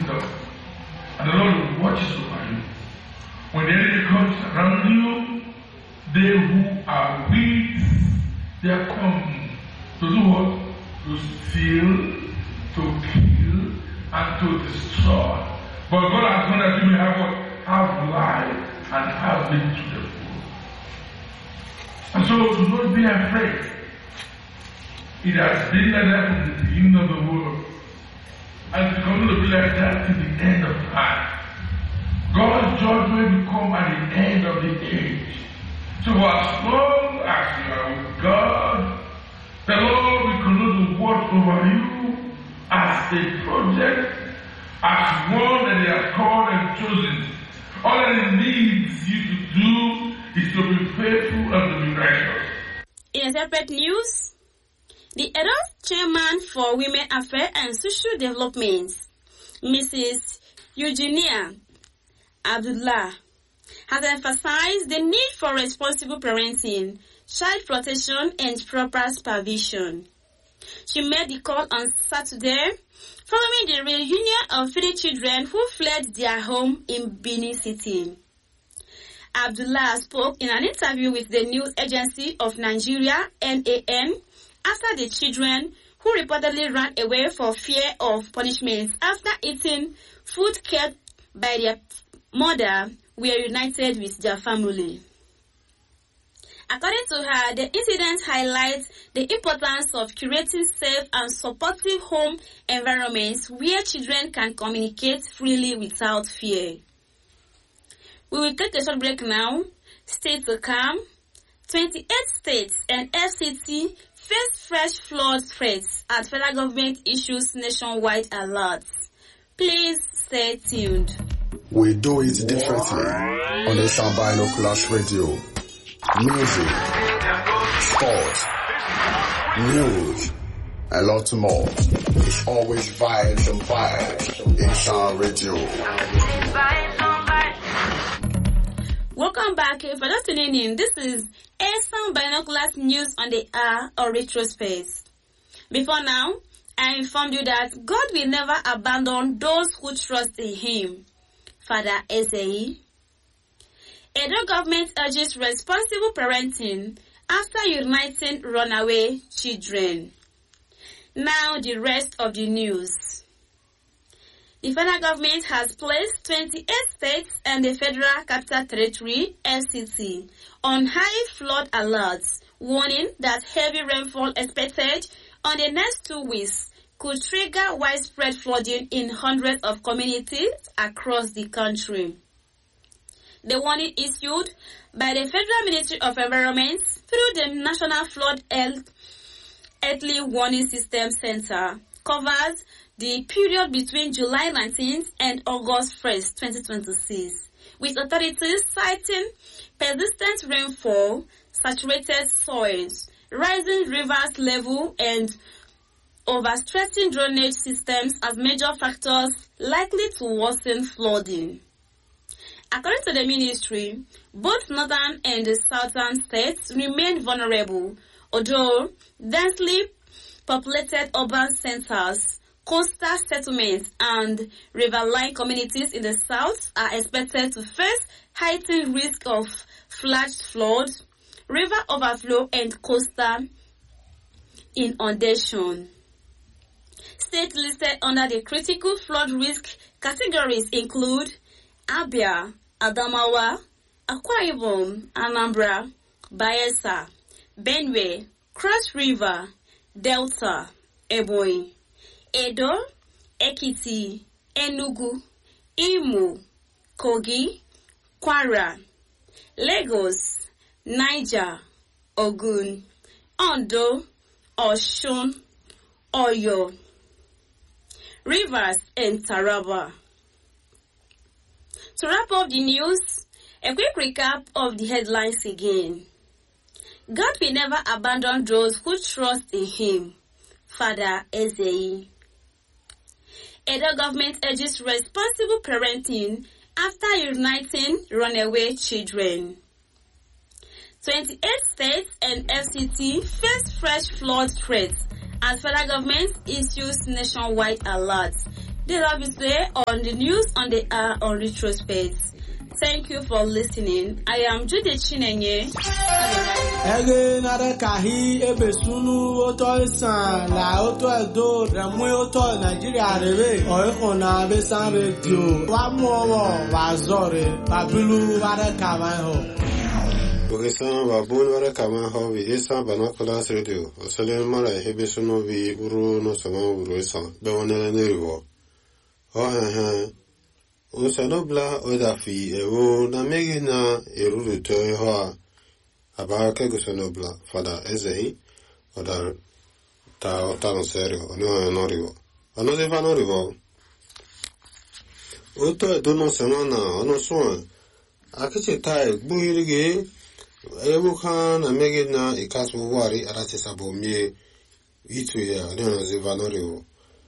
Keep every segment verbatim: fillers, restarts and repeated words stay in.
wisdom, and the Lord watches over you. When the enemy comes around you, they who are weak, they are come to do what? To steal, to kill, and to destroy. But God has done that you may have what? Have life and have it to the full. And so do not be afraid. It has been like that from the beginning of the world. And it's going to be like that to the end of time. God's judgment will come at the end of the age. So as long as you are with God, the Lord will continue to watch over you as a project, as one that He has called and chosen. All that He needs you to do is to be faithful and to be righteous. In a separate news, the Edo Chairman for Women Affairs and Social Development, Missus Eugenia Abdullah, has emphasized the need for responsible parenting, child protection, and proper supervision. She made the call on Saturday following the reunion of three children who fled their home in Benin City. Abdullah spoke in an interview with the news agency of Nigeria, N A N, after the children who reportedly ran away for fear of punishment after eating food kept by their mother were united with their family. According to her, the incident highlights the importance of curating safe and supportive home environments where children can communicate freely without fear. We will take a short break now. Stay to calm. twenty-eight states and F C T face fresh flood threats as federal government issues nationwide alerts. Please stay tuned. We do it differently on the Sound Binoculars Radio. Music, sports, news, a lot more. It's always vibes and vibes in Sound Radio. Welcome back. For those tuning in, this is A Sound Binoculars News on the Air or Retro Space. Before now, I informed you that God will never abandon those who trust in Him. Father Ezei. Edo government urges responsible parenting after uniting runaway children. Now the rest of the news. The federal government has placed twenty-eight states and the Federal Capital Territory, F C T, on high flood alerts, warning that heavy rainfall expected on the next two weeks could trigger widespread flooding in hundreds of communities across the country. The warning issued by the Federal Ministry of Environment through the National Flood Early Warning System Center covers the period between July nineteenth and August first, twenty twenty-six, with authorities citing persistent rainfall, saturated soils, rising rivers level, and overstretching drainage systems as major factors likely to worsen flooding. According to the ministry, both northern and the southern states remain vulnerable, although densely populated urban centers, coastal settlements, and riverine communities in the south are expected to face heightened risk of flash flood, river overflow, and coastal inundation. States listed under the critical flood risk categories include Abia, Adamawa, Akwa Ibom, Anambra, Bayelsa, Benue, Cross River, Delta, Ebonyi, Edo, Ekiti, Enugu, Imo, Kogi, Kwara, Lagos, Niger, Ogun, Ondo, Osun, Oyo, Rivers, and Taraba. To wrap up the news, a quick recap of the headlines again. God will never abandon those who trust in Him. Father Ezei. Edo government urges responsible parenting after uniting runaway children. twenty-eight states and F C T face fresh flood threats as federal government issues nationwide alerts. They'll have to say on the news on the hour on retrospect. Thank you for listening. I am Judith Chinenye. Ege nare kahi ebe sunu oto isan la oto edo remwe oto Nigeria rebe oiko na besan radio wa muowo wa zore babilu ware kaman ho. Bukisan babun ware kaman ho vi isan banakolas radio oselen mara hebe sunu vi uru no sama uru isan bewonele neriwo. Oh he he Usanobla odafi ewo na megi na eruru to ho abaka gusanobla fada ezehi oda ta ta no serio ono no rivo ono de fa no rivo oto do no semana ono so akiche tai buirige ewo kan na megi na ikasu wari arate sabo mie itu ya no ze va no rivo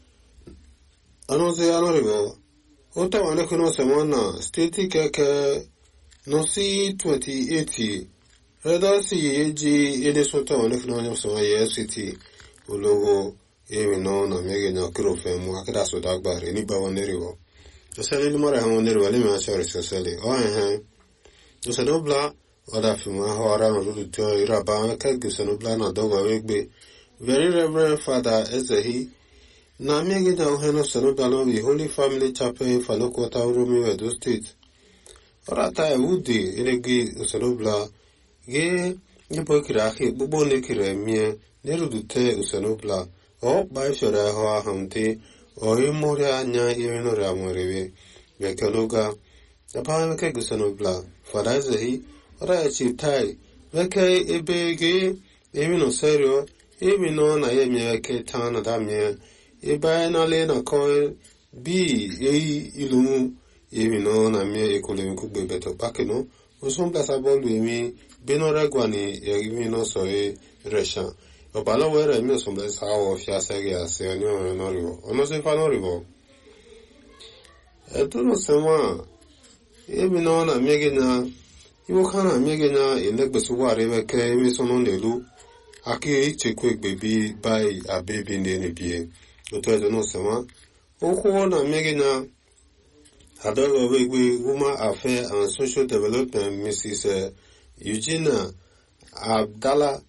ono ze ano rivo Ota wane kuno semana steti keke nosi twenty eighty reda si yeji ede sota wane kuno nyam sema ye city ulogo ewe no na mege na kiro femu akida soda agbare ni ba wane riwo osele ni mara wane riwo le me asore sosele o he osele bla oda fimu ha ara no rudu to iraba ka gusano bla na dogo wegbe very reverend father Ezehi na mege na uheno seno dalo the Holy Family Chapel in Falokota Urumi Edo State. Orata e wudi elegi useno bla ge nipo kiraki bubo ne kire mie nerudute useno bla o bai shora ho ahamte o imore anya imeno ramorebe bekaloga apa ke useno bla farazehi ora e chitai beke ebege imeno serio imeno na yemie ke tana damie Eba na le na coin bi e ilu emi no na mi ekole ku gbe beto pakeno o son place bolu emi benora gwani emi no so e resha o bala were mi son place hawo fia sege ase oni o no rivo ono se fa no rivo e tu no sema emi no na mege na iwo kana mege na elegbe so ware be ke emi so no nelu aki chekwe gbe bi bai abebi ne ne bie Oto edo no sema Oko na mege na Adogo wegwe Women Affairs and Social Development Missus Eugenia Abdallah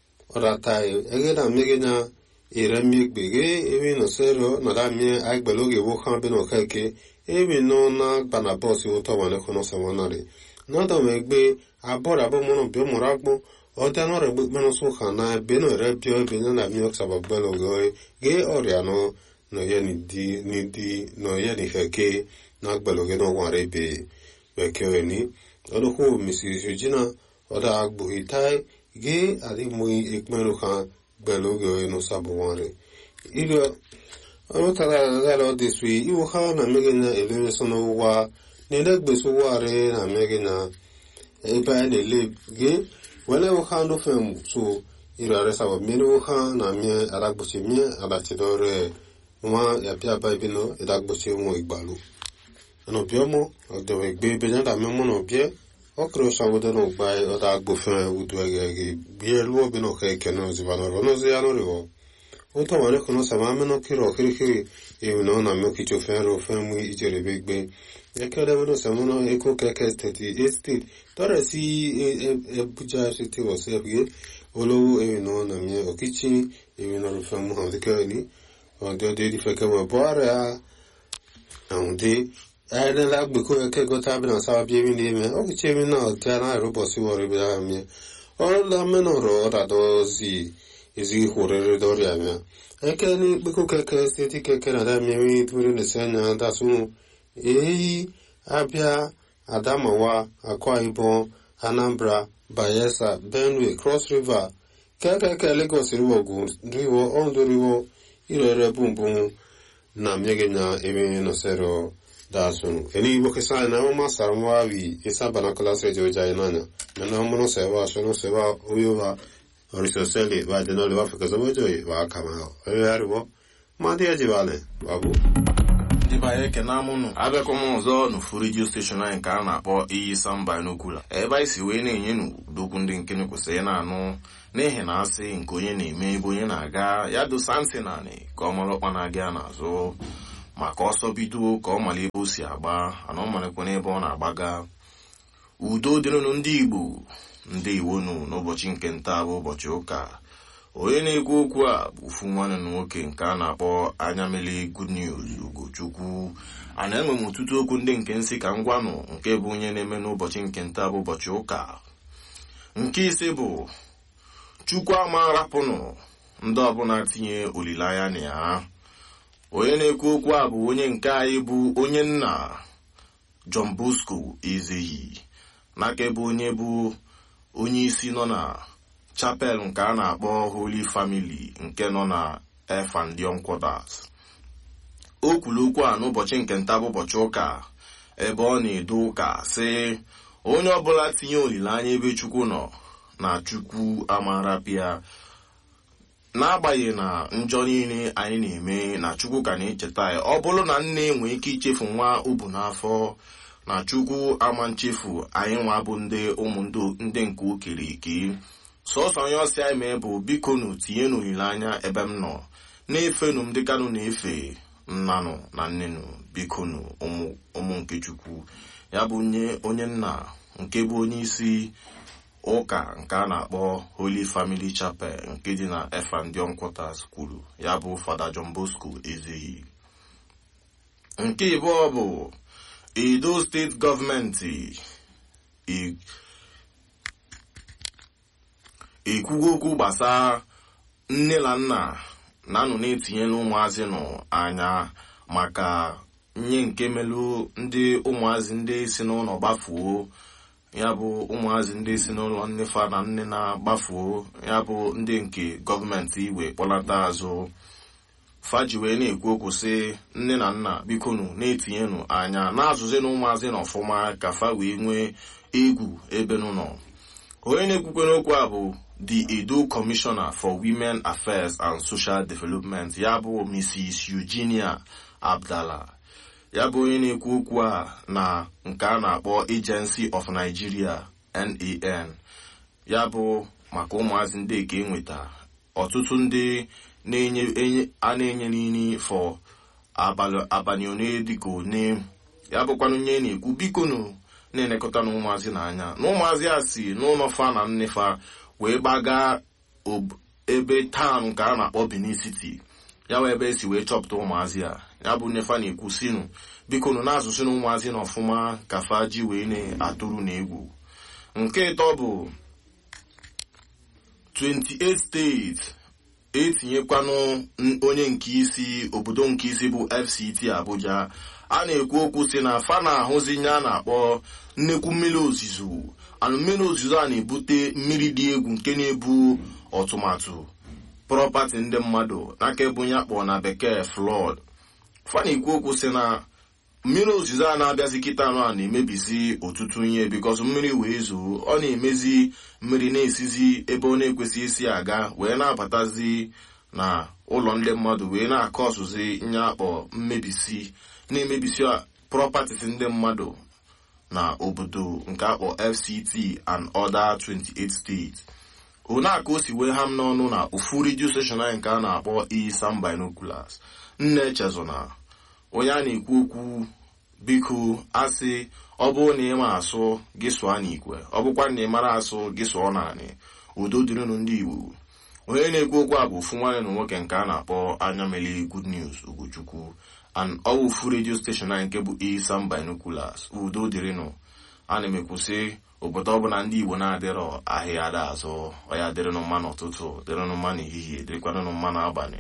Oratai Ege na mege na Iremi gbege Ewi no sero Na da mie Agbeloge wokan beno keke Ewi no na Banabosi Oto wane kono sema nari Nada wegbe Abora bo mono bio moragbo Oda no rebe meno so khana beno rebio beno na mi oksa bagbelo goy ge oriano no ye ni di ni di no ye ni heke na gbelo ge no ware be be keni odo ko Missus Eugenia oda agbu hitai ge ali mui ekmero khan gbelo ge no sabo ware ilo ono tala zalo diswi iwo khana megena ele sono wa ne legbe so ware na megena e ba ne le ge Wale wokan do fem so ira resa wa mene wokan na mi aragboche mi abati dore wa ya pia ba bino edagboche mo igbalu ano biomo odo egbe be na me mo no bie okro sawo de no gba oda agbo fem udu ege bie lu obi no ke ke no zivano no ze ano rewo oto wale kono sama me no kiro kiri kiri e no na me ki cho fem ro fem mu ijere begbe Ekele wono samono eko keke state estate tore si Abuja city was ebge olo e no na mi okichi e no ro famu ha de kani on de de feke mo boara on de ai la gbe ko ke go ta bi na sa bi mi me okichi mi na ta na ro bo si wo re bi mi o la me no ro da do si ezi hore do ri ami ekeni gbe ko keke state keke na da mi mi tu ne se na da su Eyi Abia Adamawa Akwa Ibom Anambra Bayelsa Benue Cross River Keke Lagos River Ogun River Ondo River Irere Bumbum na mege na eme no sero da sunu eni boke sa na ma sarwa wi isa banakola se joja inanya na mo no se wa so no se wa oyowa oriso sele ba de no le wa fika zo joyi wa kama o yaribo ma de ajibale babu Ibaye kenamunu abekomo zo no fu radio station anyị ka a na-akpọ iyi samba n'okula ebe anyị si wee na-enye nu dokwu ndị nkene kwesịrị na-anụ n'ihi na asị nke onye na-eme ebe onye na-aga ya dosa ntị naanị ka ọ mara ọkpa na-aga n'azụ maka ọsọ bido ka ọ mara ebe o si agba ana ọ marakwa n'ebe ọ na-agbaga. Udo dịrịnụ ndị Igbo, ndị Iwonu n'ụbọchị nke nta bụ ụbọchị ụka. Onye na-ekwu okwu a bụ ofu nwanne na nwoke nke a na-akpọ Anyamili Good News Ugochukwu. A na-enwe m ọtụtụ okwu ndị nke nsị ka m gwanụ nke bụ onye na-eme n'ụbọchị nke nta bụ ụbọchị ụka. Nke ise bụ Chukwu ama rapụnụ ndị ọbụla tinye olileanya na ya. Onye na-ekwu okwu a bụ onye nke anyị bụ onye nna John Bosco Ezeyi, n'aka ebe onye bụ onye isi nọ na chapel nke a na-akpọ Holy Family nke nọ na Efandion Quarters. O kwuru okwu a n'ụbọchị nke nta bụ ụbọchị ụka ebe ọ na-edo ụka sị onye ọbụla tinye olileanya ebe Chukwu nọ na Chukwu amarapịa. N'agbanyeghị na njọ niile anyị na-eme na Chukwu ka na-echeta ya. Ọ bụrụ na nne nwee ike ichefu nwa ubu n'afọ na Chukwu ama nchefu anyị nwa bụ ndị ụmụ ndị nke o kere eke. Sọsọ onye ọsị anyị mee bụ bikonu tinye n'olileanya ebe m nọ na-efenu m dịkanụ na-efe nnanụ na nnenụ bikonu ụmụ nke Chukwu. Ya bụ onye nna nke bụ onye isi ụka nke a na-akpọ Holy Family Chapel nke dị na Efandion Quarters kwuru, ya bụ Fada John Bosco Ezeyi. Nke ịbụọ bụ Edo steeti gọọmenti ekwugo okwu gbasara nne na nna na-anọ na-etinyela ụmụazị nọ anya maka nye nke melụ ndị ụmụazị ndị si n'ụlọ gbafuo, ya bụ ụmụazị ndị si n'ụlọ nnefa na nne na-gbafuo, ya bụ ndị nke gọọmenti iwe kpọlata azụ. Faji wee na-ekwu okwu sị nne na nna bikonu na-etinyenụ anya na-azụzi na ụmụazị na ọfụma ka fa wee nwee egwu ebe nọ. Onye na-ekwukwe n'okwu a bụ the Edo Commissioner for Women Affairs and Social Development, ya bụ Missus Eugenia Abdallah. Ya bụ onye na-ekwu okwu a na nke a na-akpọ Agency of Nigeria N A N, ya bụ maka ụmụazị ndị eke enweta ọtụtụ ndị a na-enye n'ini fọ abalị one dịka one. Ya bụkwana onye na-ekwu bikonu na-elekọta na ụmụazị n'anya na ụmụazị a si n'ụlọ fa na nnefa wee gbaga ebe taụn nke a na-akpọ Benin City, ya wee ebe esi wee chọpụta ụmụazị a. Ya bụ nnefa na-ekwu sinu bikonu na-asụsụ na ụmụazị na ọfụma ka fa ji wee na-atụrụ na egwu. Nke ịtọ bụ twenty-eight steeti etinyekwanụ onye nke isi obodo nke isi bụ F C T Abuja. A na-ekwu okwu si na fa na-ahụzi nye a na-akpọ nnekwu mmiri ozizo. Anụ mmiri ozizo a na-ebute mmiri dị egwu nke na-ebu ọtụmatụ prọpati ndị mmadụ n'aka ebe onye akpọ na bekee flood. Fa na-ekwu okwu si na mmiri ozizo a na-abịazi kịta anụ a na-emebizi ọtụtụ ihe bikọs mmiri wee zoo, ọ na-emezi mmiri na-esizi ebe ọ na-ekwesị isi aga wee na-abatazi na ụlọ ndị mmadụ wee na-akọ ọsụzi nye akpọ mmebisi na-emebisi properties ndị mmadụ na obodo nke akpọ F C T and other twenty-eight states. Onaka o si wee ha m n'ọnụ na ofu radio station anyị nke a na-akpọ Isam Binoculars. Nne Chezona onye a na-ekwu okwu biko asị ọ bụrụ na ịma asụ gị sụọ n'ikwe, ọ bụkwa na ịmara asụ gị sụọ naanị. Udo dịrịnụ ndị Igbo. Onye na-ekwu okwu a bụ ofu nwanne na nwoke nke a na-akpọ Anyamili Good News Ugochukwu and ọwụ ofu radio station anyị nke bụ Isam Binoculars. Udo dịrịnụ. A na-emekwusị obodo ọbụla ndị Igbo na-adịrọ ahịa ada azụ, ọ ya dịrịnụ mma n'ụtụtụ, dịrịnụ mma n'ehihie, dịrịkwanụ mma n'abalị.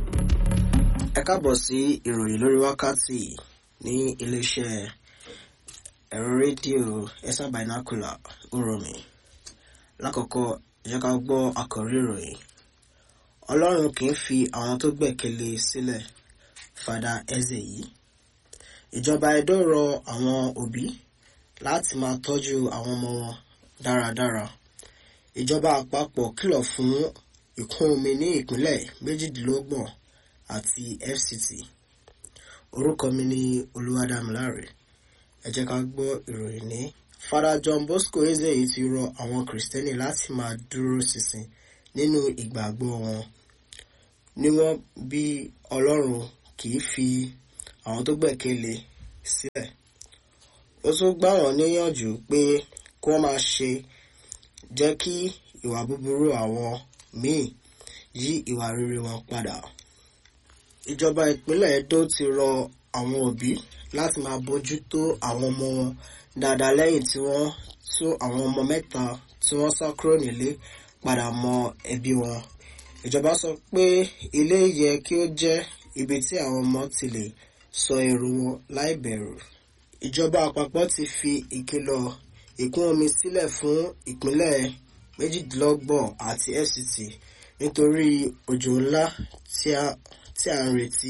Ẹ káàbọ̀ sí ìròyìn lórí wákàtí ní iléeṣẹ́ ẹ̀rọ rédíò Isam Binocular Uromi. Lákọ̀ọ́kọ́ jẹ́ ká gbọ́ àkòrí ìròyìn. Ọlọ́run kì í fi àwọn tó gbẹ̀kẹ̀lé sílẹ̀. Fada Ezeyi. Ìjọba Edo rọ àwọn òbí láti máa tọ́jú àwọn ọmọ wọn dáradára. Ìjọba àpapọ̀ kìlọ̀ fún ìkún omi ní ìpínlẹ̀ méjìdínlọ́gbọ̀n àti F C T. Orúkọ mi ni Olúwadámiláre. Ẹ jẹ́ ká gbọ́ ìròyìn ní. Fada John Bosco Ezeyi ti rọ àwọn Kìrìsìtẹ́nì láti máa dúró ṣinṣin nínú ìgbàgbọ́ wọn. Níwọ̀n bí Ọlọ́run kì í fi àwọn tó gbẹ̀kẹ̀lé sílẹ̀. Ó tún gbà wọ́n níyànjú pé kí wọ́n máa ṣe jẹ́ kí ìwà búburú àwọn míì yí ìwà rere wọn padà. Ìjọba ìpínlẹ̀ Edo ti rọ àwọn òbí láti máa bójú tó àwọn ọmọ wọn dáadáa lẹ́yìn tí wọ́n tú àwọn ọmọ mẹ́ta tí wọ́n sá kúrò nílé padà mọ ẹbí wọn. Ìjọba sọ pé ilé yẹ kí ó jẹ́ ibi tí àwọn ọmọ ti lè sọ èrò wọn láì bẹ̀rù. Ìjọba àpapọ̀ ti fi ìkìlọ̀ ìkún omi sílẹ̀ fún ìpínlẹ̀ méjìdínlọ́gbọ̀n àti F C T nítorí òjò ńlá tí a tí a ń retí.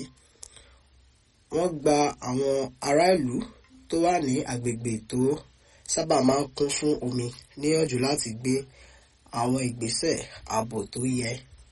Wọ́n gba àwọn ará ìlú tó wà ní agbègbè tó sábà máa ń kún fún omi níyànjú láti gbé àwọn ìgbésẹ̀ ààbò tó yẹ.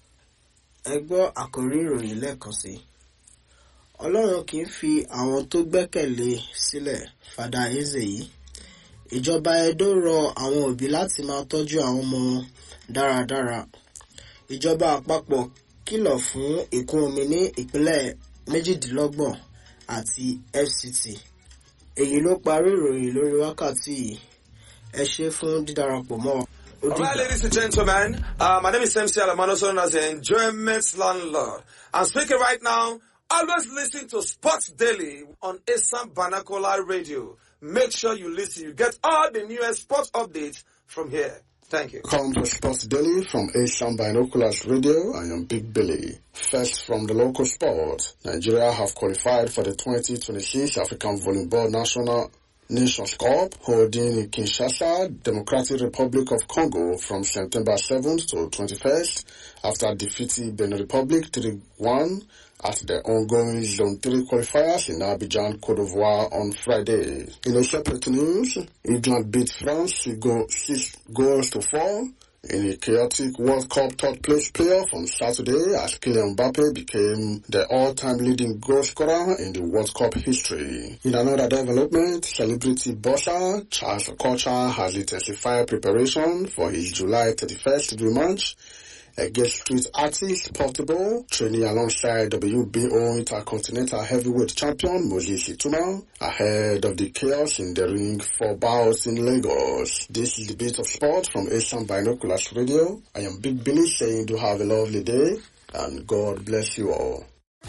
Ẹ gbọ́ àkòrí ìròyìn lẹ́ẹ̀kan sí. Ọlọ́run kì í fi àwọn tó gbẹ́kẹ̀lé sílẹ̀, Fada Eze yìí. Ìjọba Edo rọ àwọn òbí láti máa tọ́jú àwọn ọmọ wọn dáradára. Ìjọba àpapọ̀ kìlọ̀ fún ìkún omi ní ìpínlẹ̀ méjìdínlọ́gbọ̀n àti F C T. Èyí ló parí ìròyìn lórí wákàtí yìí. Ẹ ṣé fún dídarapọ̀ mọ́. All right, ladies and gentlemen, uh, my name is M C Alamano, known as the Enjoyment Landlord. I'm speaking right now. Always listen to Sports Daily on Esan Banakola Radio. Make sure you listen. You get all the newest sports updates from here. Thank you. Come to Sports Daily from Asian Binoculars Radio. I am Big Billy. First from the local sport. Nigeria have qualified for the twenty twenty-six African Volleyball National Nations Cup holding in Kinshasa, Democratic Republic of Congo from September seventh to twenty-first after defeating Benin Republic three one at the ongoing Zone three qualifiers in Abidjan, Côte d'Ivoire on Friday. In a separate news, England beat France six goals to four in a chaotic World Cup third place playoff on Saturday as Kylian Mbappe became the all-time leading goal scorer in the World Cup history. In another development, celebrity boxer Charles Okocha has intensified preparation for his July thirty-first rematch against street artist Portable, training alongside W B O Intercontinental Heavyweight Champion Moses Ituma ahead of the chaos in the ring for bouts in Lagos. This is the Bit of Sport from Asian Binoculars Radio. I am Big Billy saying do have a lovely day and God bless you all.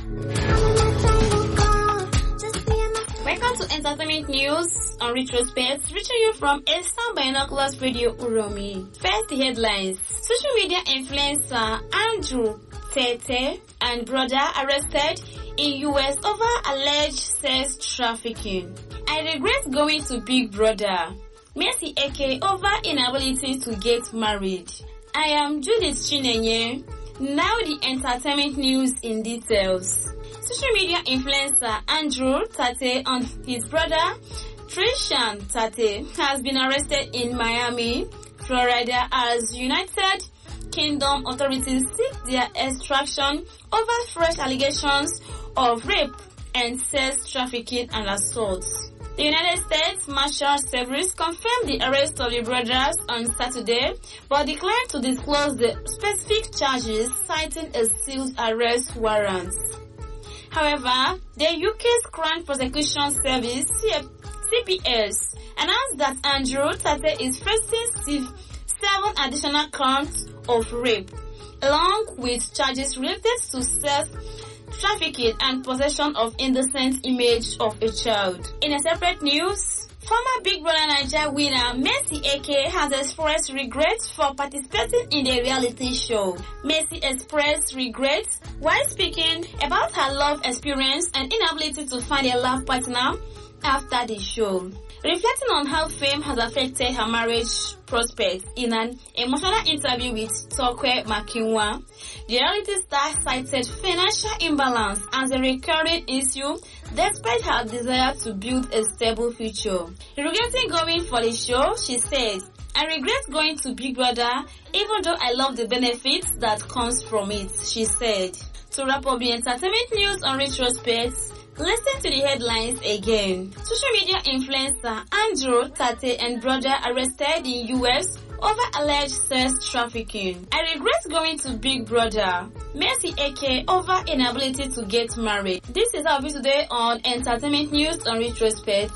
Welcome to Entertainment News on Retrospect, reaching you from Eastern Binoculars Radio Uromi. First, the headlines. Social media influencer Andrew Tate and brother arrested in U S over alleged sex trafficking. I regret going to Big Brother. Mercy Eke over inability to get married. I am Judith Chinenye. Now the entertainment news in details. Social media influencer Andrew Tate and his brother Trishan Tate has been arrested in Miami, Florida as United Kingdom authorities seek their extraction over fresh allegations of rape and sex trafficking and assault. The United States Marshal Service confirmed the arrest of the brothers on Saturday, but declined to disclose the specific charges, citing a sealed arrest warrant. However, the U K's Crown Prosecution Service, C P S, announced that Andrew Tate is facing seven additional counts of rape, along with charges related to sex trafficking and possession of indecent image of a child. In a separate news, former Big Brother Nigeria winner Mercy Eke has expressed regrets for participating in the reality show. Mercy expressed regrets while speaking about her love experience and inability to find a love partner after the show. Reflecting on how fame has affected her marriage prospects in an emotional interview with Tokwe Makinwa, the reality star cited financial imbalance as a recurring issue despite her desire to build a stable future. Regretting going for the show, she says, I regret going to Big Brother even though I love the benefits that comes from it, she said. To wrap up the entertainment news on Retrospect, Listen to the headlines again. Social media influencer Andrew Tate and brother arrested in U S over alleged sex trafficking. I regret going to Big Brother. Mercy Eke over inability to get married. This is our view today on Entertainment News on Retrospect.